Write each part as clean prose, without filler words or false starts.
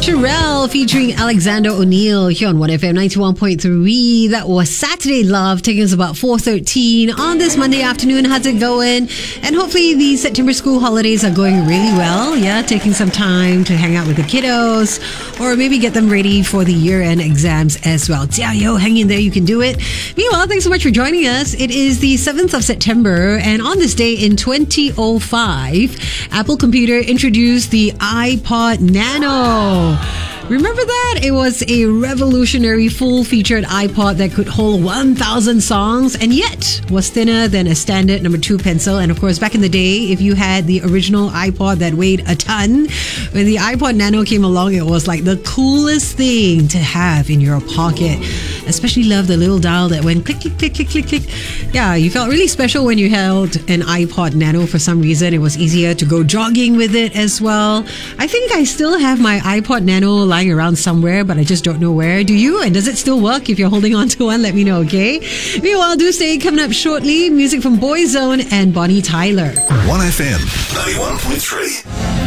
Sherelle featuring Alexander O'Neal here on 1FM 91.3. That was Saturday Love, taking us about 4:13 on this Monday afternoon. How's it going? And hopefully the September school holidays are going really well. Yeah, taking some time to hang out with the kiddos or maybe get them ready for the year-end exams as well. Jiayo, hang in there, you can do it. Meanwhile, thanks so much for joining us. It is the 7th of September, and on this day in 2005, Apple Computer introduced the iPod Nano. Remember that? It was a revolutionary full-featured iPod that could hold 1,000 songs and yet was thinner than a standard number 2 pencil. And of course, back in the day, if you had the original iPod that weighed a ton, when the iPod Nano came along, it was like the coolest thing to have in your pocket. Especially love the little dial that went click, click, click, click, click, click. Yeah, you felt really special when you held an iPod Nano for some reason. It was easier to go jogging with it as well. I think I still have my iPod Nano lying around somewhere, but I just don't know where. Do you? And does it still work? If you're holding on to one, let me know, okay? Meanwhile, do stay coming up shortly. Music from Boyzone and Bonnie Tyler. 1FM 91.3.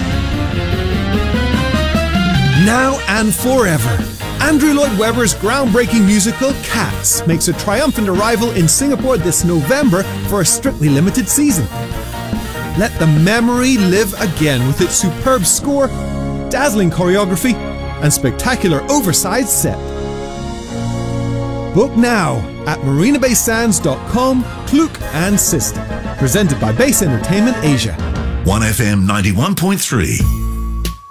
Now and forever. Andrew Lloyd Webber's groundbreaking musical Cats makes a triumphant arrival in Singapore this November for a strictly limited season. Let the memory live again with its superb score, dazzling choreography, and spectacular oversized set. Book now at marinabaysands.com, Klook and Sister. Presented by Base Entertainment Asia. 1FM 91.3.